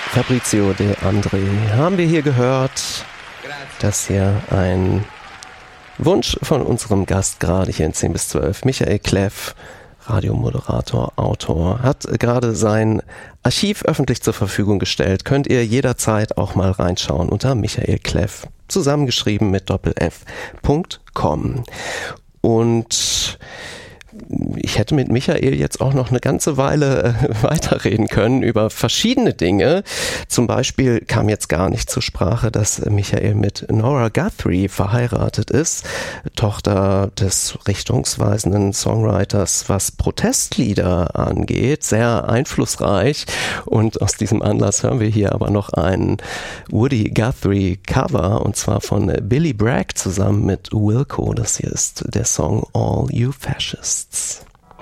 Fabrizio De André haben wir hier gehört. Das hier ein Wunsch von unserem Gast gerade hier in 10 bis 12. Michael Kleff, Radiomoderator, Autor, hat gerade sein Archiv öffentlich zur Verfügung gestellt. Könnt ihr jederzeit auch mal reinschauen unter Michael Kleff, zusammengeschrieben mit doppelf.com. Und ich hätte mit Michael jetzt auch noch eine ganze Weile weiterreden können über verschiedene Dinge. Zum Beispiel kam jetzt gar nicht zur Sprache, dass Michael mit Nora Guthrie verheiratet ist, Tochter des richtungsweisenden Songwriters, was Protestlieder angeht, sehr einflussreich. Und aus diesem Anlass hören wir hier aber noch ein Woody Guthrie Cover, und zwar von Billy Bragg zusammen mit Wilco. Das hier ist der Song All You Fascists.